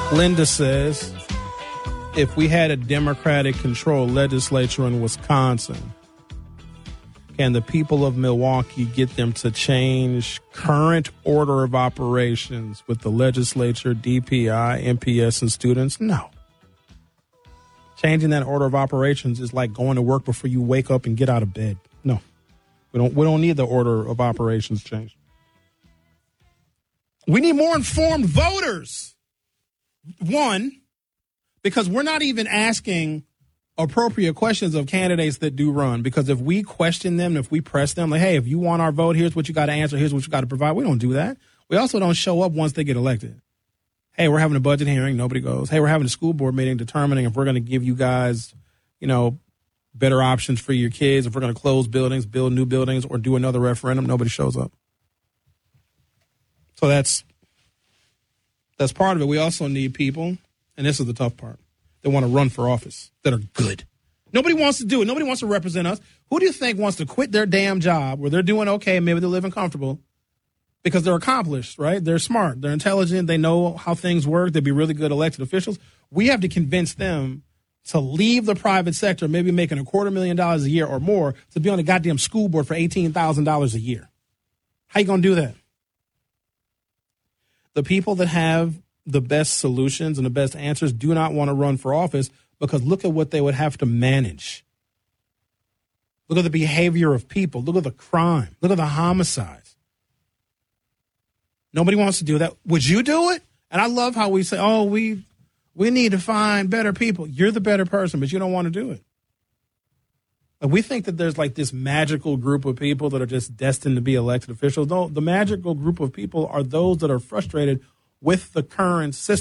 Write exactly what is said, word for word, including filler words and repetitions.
Linda says, if we had a Democratic-controlled legislature in Wisconsin, can the people of Milwaukee get them to change current order of operations with the legislature, D P I, M P S, and students? No. Changing that order of operations is like going to work before you wake up and get out of bed. No. We don't, we don't need the order of operations changed. We need more informed voters. One, because we're not even asking appropriate questions of candidates that do run. Because if we question them, if we press them, like, hey, if you want our vote, here's what you got to answer, here's what you got to provide. We don't do that. We also don't show up once they get elected. Hey, we're having a budget hearing. Nobody goes. Hey, we're having a school board meeting determining if we're going to give you guys, you know, better options for your kids, if we're going to close buildings, build new buildings, or do another referendum. Nobody shows up. So that's that's part of it. We also need people, and this is the tough part, that want to run for office, that are good. Nobody wants to do it. Nobody wants to represent us. Who do you think wants to quit their damn job where they're doing okay, maybe they're living comfortable, because they're accomplished, right? They're smart. They're intelligent. They know how things work. They'd be really good elected officials. We have to convince them to leave the private sector, maybe making a quarter million dollars a year or more, to be on the goddamn school board for eighteen thousand dollars a year. How you going to do that? The people that have the best solutions and the best answers do not want to run for office, because look at what they would have to manage. Look at the behavior of people. Look at the crime. Look at the homicides. Nobody wants to do that. Would you do it? And I love how we say, oh, we we need to find better people. You're the better person, but you don't want to do it. Like, we think that there's like this magical group of people that are just destined to be elected officials. No, the magical group of people are those that are frustrated with the current system.